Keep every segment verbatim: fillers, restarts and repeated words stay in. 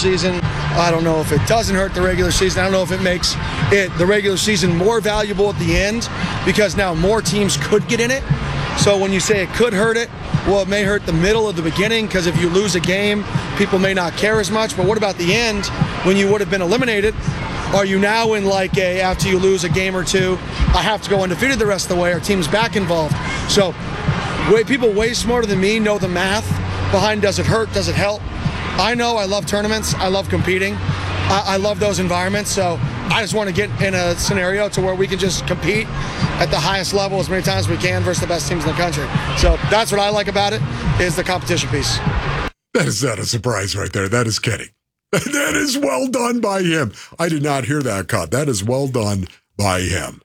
season. I don't know if it doesn't hurt the regular season. I don't know if it makes it the regular season more valuable at the end because now more teams could get in it. So when you say it could hurt it, well, it may hurt the middle of the beginning because if you lose a game, people may not care as much. But what about the end when you would have been eliminated? Are you now in like a, after you lose a game or two, I have to go undefeated the rest of the way, our team's back involved. So way, people way smarter than me know the math behind does it hurt, does it help? I know I love tournaments, I love competing, I, I love those environments, so I just want to get in a scenario to where we can just compete at the highest level as many times as we can versus the best teams in the country. So that's what I like about it, is the competition piece. That is not a surprise right there. That is kidding. That is well done by him. I did not hear that cut. That is well done by him.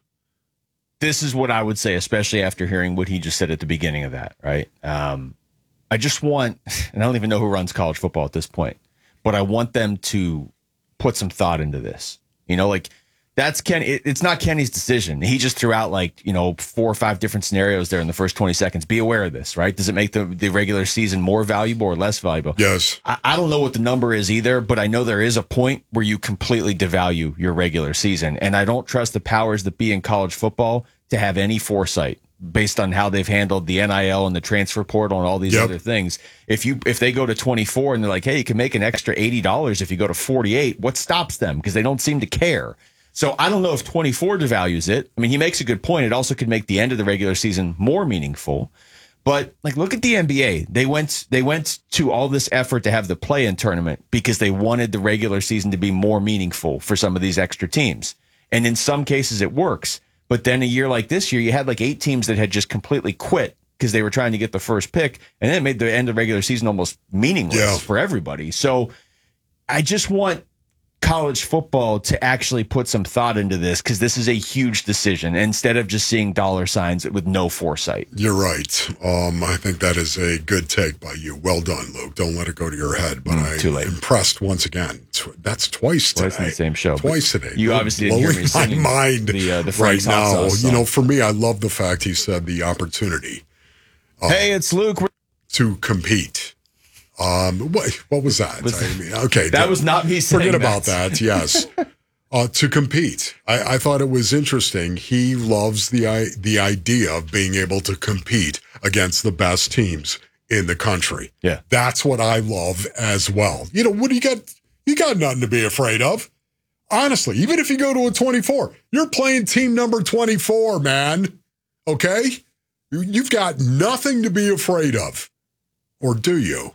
This is what I would say, especially after hearing what he just said at the beginning of that, right? Um, I just want, and I don't even know who runs college football at this point, but I want them to put some thought into this. You know, like that's Ken. It, it's not Kenny's decision. He just threw out like, you know, four or five different scenarios there in the first twenty seconds. Be aware of this, right? Does it make the, the regular season more valuable or less valuable? Yes. I, I don't know what the number is either, but I know there is a point where you completely devalue your regular season. And I don't trust the powers that be in college football to have any foresight based on how they've handled the N I L and the transfer portal and all these yep. other things. If you if they go to twenty-four and they're like, hey, you can make an extra eighty dollars if you go to forty-eight, what stops them? Because they don't seem to care. So I don't know if twenty-four devalues it. I mean, he makes a good point. It also could make the end of the regular season more meaningful. But like, look at the N B A. They went they went to all this effort to have the play-in tournament because they wanted the regular season to be more meaningful for some of these extra teams. And in some cases, it works. But then a year like this year, you had like eight teams that had just completely quit because they were trying to get the first pick, and then it made the end of the regular season almost meaningless yeah. for everybody. So I just want college football to actually put some thought into this because this is a huge decision instead of just seeing dollar signs with no foresight. You're right. Um, I think that is a good take by you. Well done, Luke. Don't let it go to your head. But Mm, too late. I'm impressed once again. That's twice today. Twice in the same show. Twice today. You You're obviously didn't hear me blowing singing my mind the, uh, the right Frank's hot now. sauce You song. know, for me, I love the fact he said the opportunity uh, Hey, it's Luke. to compete. Um, what, what was that? Was- I mean, okay, That was not me saying Forget that. about that. Yes, uh, to compete. I, I thought it was interesting. He loves the i- the idea of being able to compete against the best teams in the country. Yeah. That's what I love as well. You know, what do you got? You got nothing to be afraid of. Honestly, even if you go to a twenty-four, you're playing team number twenty-four, man. Okay? You- You've got nothing to be afraid of. Or do you?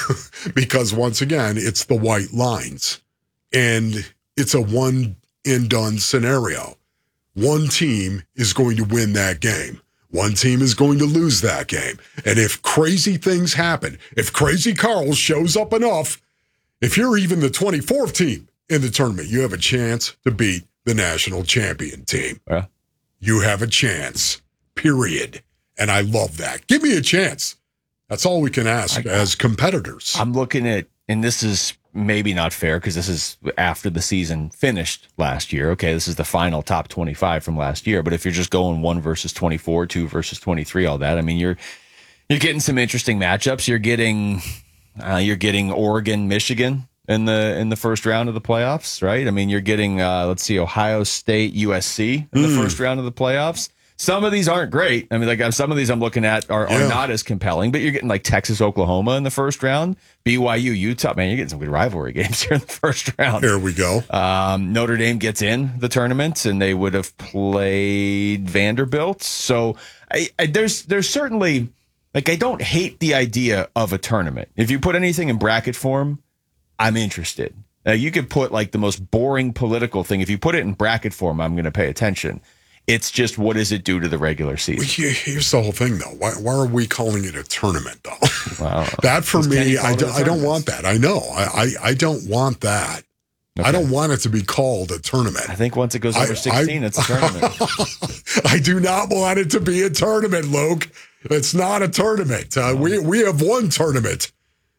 Because once again, it's the white lines. And it's a one and done scenario. One team is going to win that game. One team is going to lose that game. And if crazy things happen, if Crazy Carl shows up enough, if you're even the twenty-fourth team in the tournament, you have a chance to beat the national champion team. Yeah. You have a chance, period. And I love that. Give me a chance. That's all we can ask I, as competitors. I'm looking at, and this is maybe not fair because this is after the season finished last year. Okay, this is the final top twenty-five from last year. But if you're just going one versus twenty-four, two versus twenty-three, all that, I mean, you're you're getting some interesting matchups. You're getting uh, you're getting Oregon, Michigan in the in the first round of the playoffs, right? I mean, you're getting uh, let's see, Ohio State, U S C in the Mm. first round of the playoffs. Some of these aren't great. I mean, like some of these I'm looking at are, are Yeah. not as compelling, but you're getting like Texas, Oklahoma in the first round, B Y U, Utah. Man, you're getting some good rivalry games here in the first round. Here we go. Um, Notre Dame gets in the tournament, and they would have played Vanderbilt. So I, I, there's there's certainly, like, I don't hate the idea of a tournament. If you put anything in bracket form, I'm interested. Now, you could put like the most boring political thing. If you put it in bracket form, I'm going to pay attention. It's just, what does it do to the regular season? Well, here's the whole thing, though. Why, why are we calling it a tournament, though? Wow. That, for Because Kenny me, I, called do, it a I don't tournament. want that. I know. I, I, I don't want that. Okay. I don't want it to be called a tournament. I think once it goes over I- sixteen, I- it's a tournament. I do not want it to be a tournament, Luke. It's not a tournament. Uh, we we have one tournament.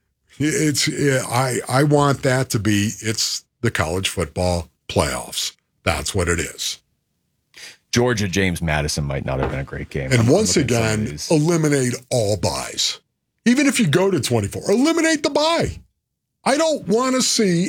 It's I I want that to be. It's the college football playoffs. That's what it is. Georgia, James Madison might not have been a great game. And I'm once looking at some of again, these. eliminate all buys. Even if you go to twenty-four, eliminate the buy. I don't want to see